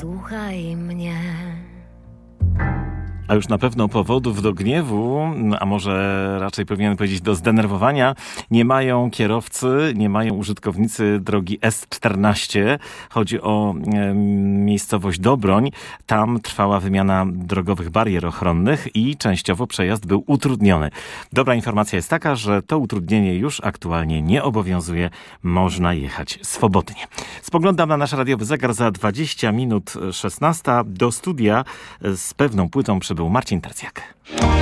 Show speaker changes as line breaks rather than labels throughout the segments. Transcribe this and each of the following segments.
Słuchaj mnie.
A już na pewno powodów do gniewu, a może raczej powinien powiedzieć do zdenerwowania, nie mają kierowcy, nie mają użytkownicy drogi S14. Chodzi o miejscowość Dobroń. Tam trwała wymiana drogowych barier ochronnych i częściowo przejazd był utrudniony. Dobra informacja jest taka, że to utrudnienie już aktualnie nie obowiązuje. Można jechać swobodnie. Spoglądam na nasz radiowy zegar za 20 minut 16. Do studia z pewną płytą przybył Marcin Tercjak.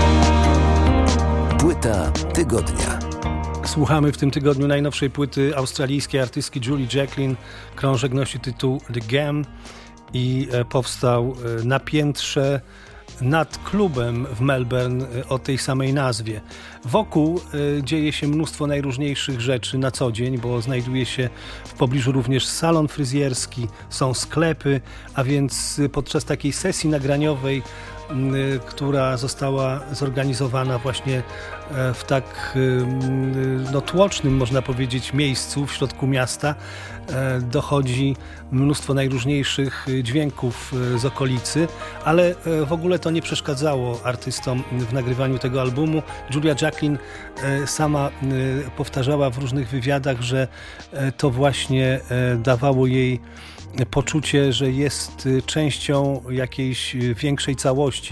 Płyta tygodnia.
Słuchamy w tym tygodniu najnowszej płyty australijskiej artystki Julie Jacklin. Krążek nosi tytuł The Gem i powstał na piętrze nad klubem w Melbourne o tej samej nazwie. Wokół dzieje się mnóstwo najróżniejszych rzeczy na co dzień, bo znajduje się w pobliżu również salon fryzjerski, są sklepy, a więc podczas takiej sesji nagraniowej, która została zorganizowana właśnie w tak tłocznym, można powiedzieć, miejscu w środku miasta, dochodzi mnóstwo najróżniejszych dźwięków z okolicy, ale w ogóle to nie przeszkadzało artystom w nagrywaniu tego albumu. Julia Jacklin sama powtarzała w różnych wywiadach, że to właśnie dawało jej poczucie, że jest częścią jakiejś większej całości,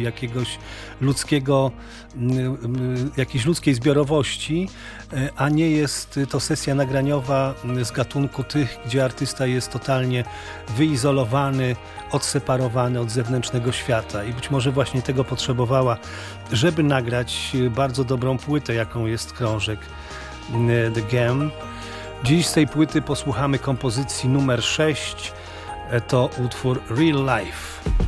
jakiejś ludzkiej zbiorowości, a nie jest to sesja nagraniowa z gatunku tych, gdzie artysta jest totalnie wyizolowany, odseparowany od zewnętrznego świata i być może właśnie tego potrzebowała, żeby nagrać bardzo dobrą płytę, jaką jest krążek The Gem. Dziś z tej płyty posłuchamy kompozycji numer 6. To utwór Real Life.